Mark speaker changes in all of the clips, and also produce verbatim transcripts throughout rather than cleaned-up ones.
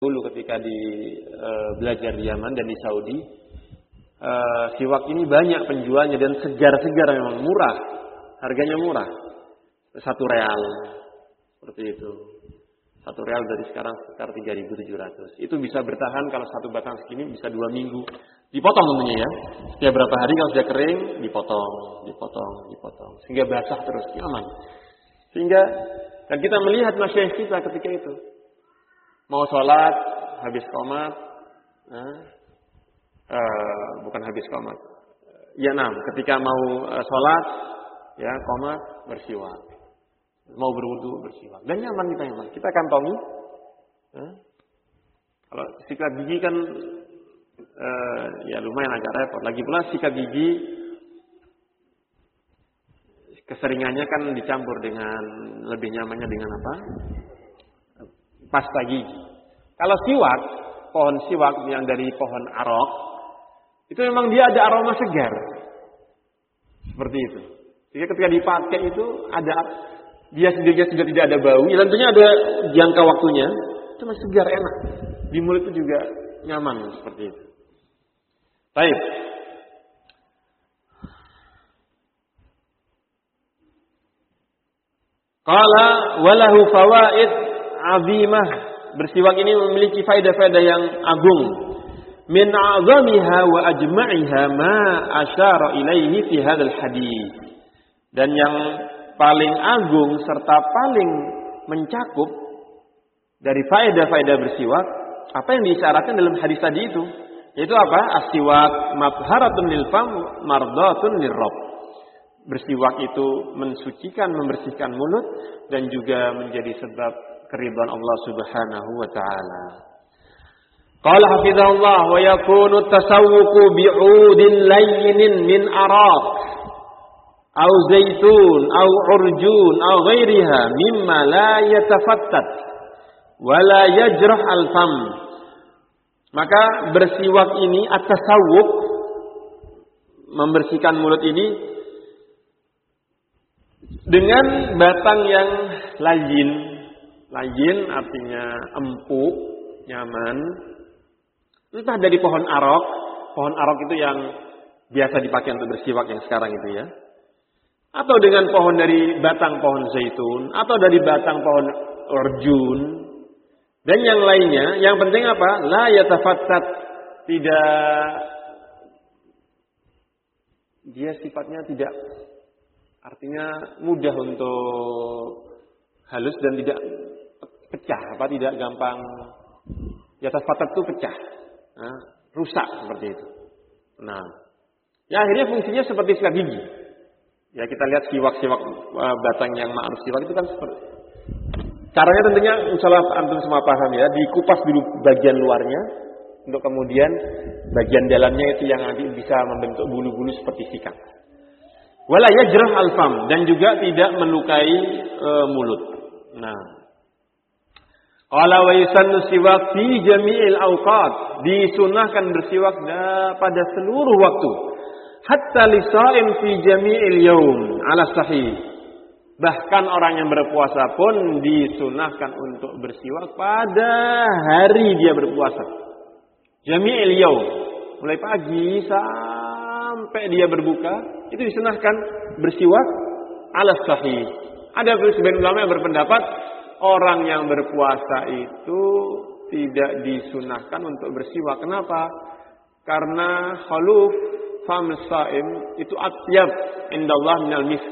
Speaker 1: dulu ketika di e, belajar di Yaman dan di Saudi, e, siwak ini banyak penjualnya dan segar-segar, memang murah, harganya murah, satu real, seperti itu. Satu real dari sekarang sekitar tiga ribu tujuh ratus. Itu bisa bertahan kalau satu batang segini bisa dua minggu. Dipotong tentunya ya. Setiap berapa hari kalau sudah kering, dipotong, dipotong, dipotong. Sehingga basah terus, nyaman. Sehingga, dan kita melihat masyayikh kita ketika itu. Mau sholat, habis qomat. Nah, uh, bukan habis qomat. Ya enam, ketika mau uh, sholat, ya qomat, bersiwak. Mau berwudu, bersiwak. Dan nyaman kita nyaman. Kita kantongi. Nah, kalau sikat gigi kan uh, ya lumayan agak repot. Lagi pula sikat gigi keseringannya kan dicampur dengan lebih nyamannya dengan apa? Pasta gigi. Kalau siwak, pohon siwak yang dari pohon arok, itu memang dia ada aroma segar. Seperti itu. Jadi ketika dipakai itu ada, dia sendiri sudah tidak ada bau. Ya tentunya ada jangka waktunya. Itu masih segar, enak. Di mulut itu juga nyaman seperti itu. Baik. Qala walahu fawaid azimah. Bersiwak ini memiliki faedah-faedah yang agung. Min a'zamiha wa ajma'iha ma asyara ilaihi fi hadzal hadis. Dan yang paling agung serta paling mencakup dari faedah-faedah bersiwak, apa yang diisyaratkan dalam hadis tadi itu, yaitu apa? As-siwak matharatun lil fam mardatun lirrabb. Bersiwak itu mensucikan, membersihkan mulut dan juga menjadi sebab keridhaan Allah Subhanahu wa taala. Qala hafizahullah wa yakunu tasawwuqu bi'udin layyin min araq aw zaitun aw urjun aw ghairiha mimma la yatafattat wa la yajrah al-fam. Maka bersiwak ini at-tasawwuq, membersihkan mulut ini dengan batang yang layyin. Layyin artinya empuk, nyaman. Entah dari pohon arok. Pohon arok itu yang biasa dipakai untuk bersiwak yang sekarang itu ya. Atau dengan pohon dari batang pohon zaitun. Atau dari batang pohon urjun. Dan yang lainnya. Yang penting apa? La yatafattat. Tidak. Dia sifatnya tidak. Artinya mudah untuk halus dan tidak pecah. Apa? Tidak gampang. Yatafattat itu pecah. Nah, rusak seperti itu. Nah, ya akhirnya fungsinya seperti sikat gigi. Ya kita lihat siwak-siwak uh, batang yang ma'ruf siwak itu kan seperti. Caranya tentunya insyaallah antum semua paham ya. Dikupas dulu bagian luarnya, untuk kemudian bagian dalamnya itu yang nanti bisa membentuk bulu-bulu seperti sikat. Wala yajrah al-fam, dan juga tidak melukai uh, mulut. Nah, qala wa yusannu siwak fi jami'il awqat, disunahkan bersiwak pada seluruh waktu. Hatta lisa'im fi jami'il yaum ala sahih. Bahkan orang yang berpuasa pun disunahkan untuk bersiwak pada hari dia berpuasa. Jami'il yaum, mulai pagi sampai dia berbuka, itu disunahkan bersiwak ala sahih. Ada sebagian ulama yang berpendapat orang yang berpuasa itu tidak disunahkan untuk bersiwak. Kenapa? Karena khuluf fam shaim itu atyab indallah minal misk.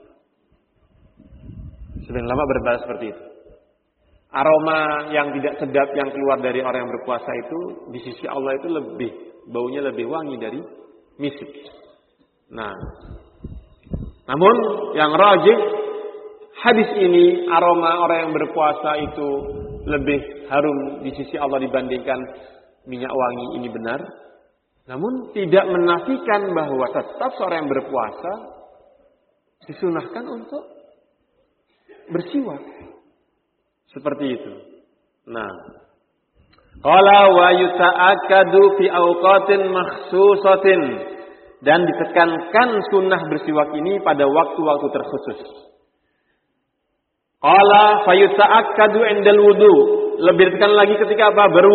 Speaker 1: Sebagian ulama berpendapat seperti itu. Aroma yang tidak sedap yang keluar dari orang yang berpuasa itu di sisi Allah itu lebih, baunya lebih wangi dari misk. Nah, namun yang rajih hadis ini, aroma orang yang berpuasa itu lebih harum di sisi Allah dibandingkan minyak wangi ini benar. Namun tidak menafikan bahwa tetap seorang yang berpuasa disunahkan untuk bersiwak. Seperti itu. Nah, qala wa yuta'akkadu fi awqatin makhsusatin, dan ditekankan sunnah bersiwak ini pada waktu-waktu terkhusus. Qala fayuta'akkadu indal wudu, Lebih ditekan lagi ketika apa? Baru